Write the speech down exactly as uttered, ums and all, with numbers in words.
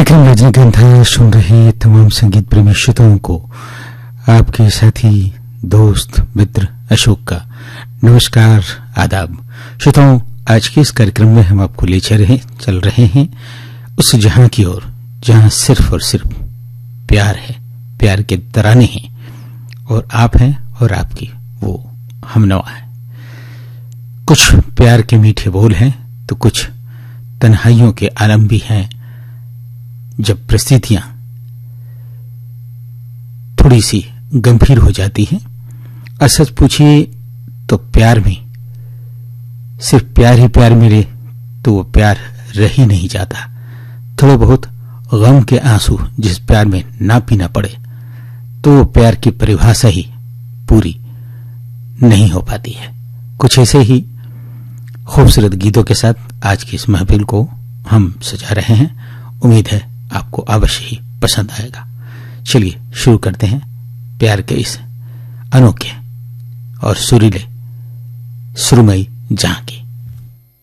कार्यक्रम रजनीगंधा सुन रहे तमाम संगीत प्रेमी श्रोताओं को आपके साथी दोस्त मित्र अशोक का नमस्कार आदाब। श्रोताओं, आज के इस कार्यक्रम में हम आपको ले चल रहे चल रहे हैं उस जहां की ओर जहां सिर्फ और सिर्फ प्यार है, प्यार के तराने हैं और आप हैं और आपकी वो हमनवा है। कुछ प्यार के मीठे बोल हैं तो कुछ तन्हाइयों के आलम भी हैं। जब परिस्थितियां थोड़ी सी गंभीर हो जाती हैं और सच पूछिए तो प्यार में सिर्फ प्यार ही प्यार मिले तो वो प्यार रह ही नहीं जाता। थोड़े बहुत गम के आंसू जिस प्यार में ना पीना पड़े तो वो प्यार की परिभाषा ही पूरी नहीं हो पाती है। कुछ ऐसे ही खूबसूरत गीतों के साथ आज की इस महफिल को हम सजा रहे हैं। उम्मीद है आपको अवश्य ही पसंद आएगा। चलिए शुरू करते हैं प्यार के इस अनोखे और सुरीले सुरमई जहां